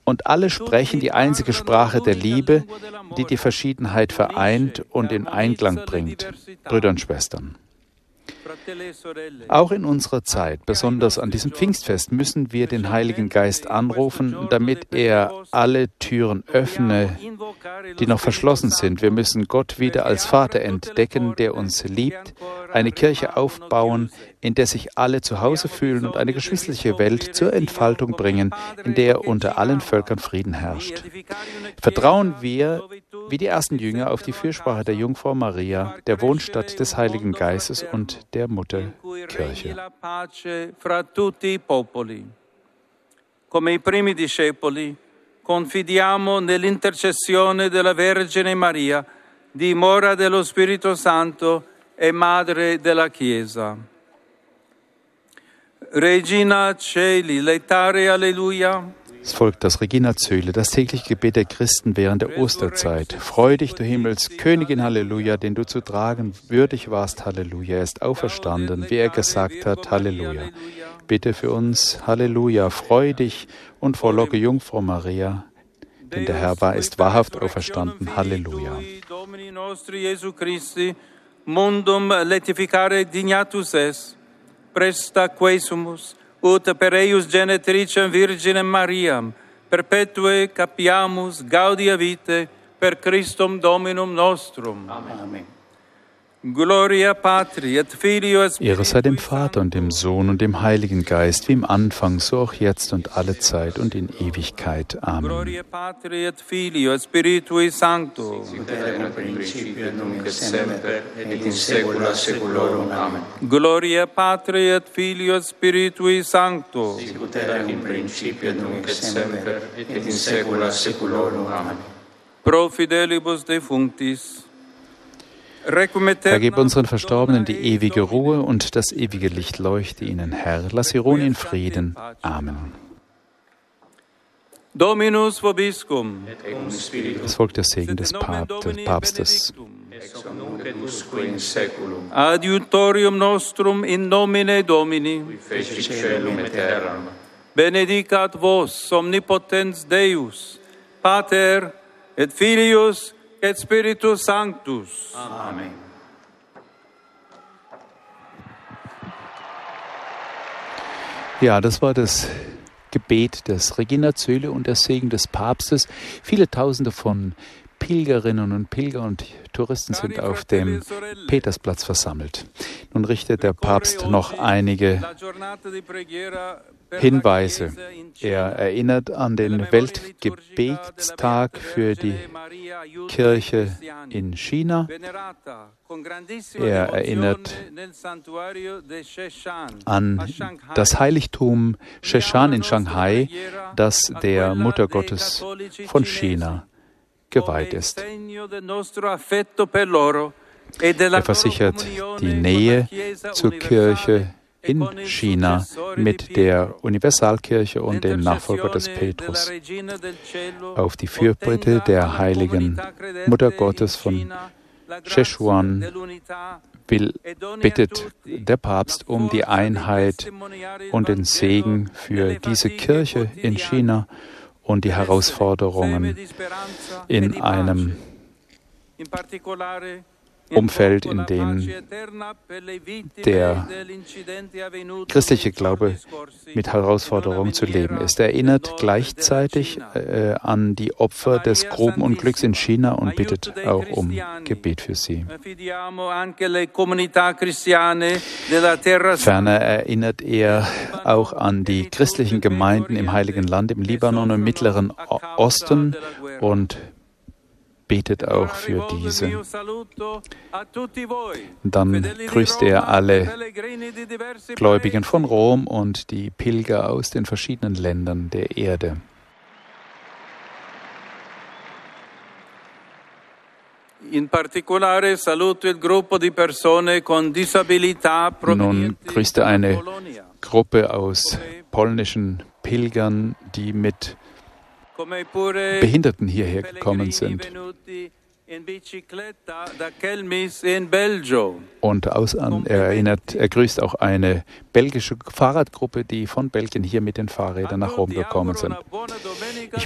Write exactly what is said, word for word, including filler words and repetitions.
Und alle sprechen die einzige Sprache der Liebe, die die Verschiedenheit vereint und in Einklang bringt. Brüder und Schwestern. Auch in unserer Zeit, besonders an diesem Pfingstfest, müssen wir den Heiligen Geist anrufen, damit er alle Türen öffne, die noch verschlossen sind. Wir müssen Gott wieder als Vater entdecken, der uns liebt, eine Kirche aufbauen, in der sich alle zu Hause fühlen und eine geschwisterliche Welt zur Entfaltung bringen, in der unter allen Völkern Frieden herrscht. Vertrauen wir, wie die ersten Jünger, auf die Fürsprache der Jungfrau Maria, der Wohnstatt des Heiligen Geistes und der Mutter Kirche. Come i primi discepoli, confidiamo nell'intercessione della Vergine Maria, dimora dello Spirito Santo e Madre della Chiesa. Regina Caeli, laetare Alleluia. Es folgt das Regina Caeli, das tägliche Gebet der Christen während der Osterzeit. Freu dich, du Himmelskönigin, Halleluja, den du zu tragen würdig warst, Halleluja. Er ist auferstanden, wie er gesagt hat, Halleluja. Bitte für uns, Halleluja, freu dich und frohlocke Jungfrau Maria, denn der Herr war, ist wahrhaft auferstanden, Halleluja. Domini nostri Jesu Christi, mundum letificare dignatus est, presta quesumus, ut per eius genetricem Virginem Mariam, perpetue capiamus gaudia vitae per Christum Dominum nostrum. Amen. Gloria Patri et Filio et Ehre sei dem Vater und dem Sohn und dem Heiligen Geist, wie im Anfang, so auch jetzt und alle Zeit und in Ewigkeit. Amen. Gloria Patri et Filio et Spiritui Sancto. Sicut erat in principio et nunc et semper et in saecula saeculorum. Amen. Gloria Patri et Filio et Spiritui Sancto. Sicut erat in principio et nunc et semper et in saecula saeculorum. Amen. Pro fidelibus defunctis. Vergib unseren Verstorbenen die ewige Ruhe und das ewige Licht leuchte ihnen, Herr. Lass sie ruhen in Frieden. Amen. Dominus vobiscum. Es folgt der Segen des Papstes. Adiutorium nostrum in nomine Domini. Benedicat vos omnipotens Deus, Pater et Filius et Spiritus Sanctus. Amen. Ja, das war das Gebet des Regina Caeli und der Segen des Papstes. Viele Tausende von Pilgerinnen und Pilger und Touristen sind auf dem Petersplatz versammelt. Nun richtet der Papst noch einige Hinweise. Er erinnert an den Weltgebetstag für die Kirche in China. Er erinnert an das Heiligtum Sheshan in Shanghai, das der Mutter Gottes von China geweiht ist. Er versichert die Nähe zur Kirche in China mit der Universalkirche und dem Nachfolger des Petrus. Auf die Fürbitte der heiligen Mutter Gottes von Sichuan will, bittet der Papst um die Einheit und den Segen für diese Kirche in China und die Herausforderungen in einem Umfeld, in dem der christliche Glaube mit Herausforderungen zu leben ist. Er erinnert gleichzeitig äh, an die Opfer des groben Unglücks in China und bittet auch um Gebet für sie. Ferner erinnert er auch an die christlichen Gemeinden im Heiligen Land, im Libanon und im Mittleren Osten und betet auch für diese. Dann grüßt er alle Gläubigen von Rom und die Pilger aus den verschiedenen Ländern der Erde. In particolare saluto il gruppo di persone con disabilità Nun grüßt er eine Gruppe aus polnischen Pilgern, die mit Behinderten hierher gekommen sind. Und aus, an, er erinnert, er grüßt auch eine belgische Fahrradgruppe, die von Belgien hier mit den Fahrrädern nach Rom gekommen sind. Ich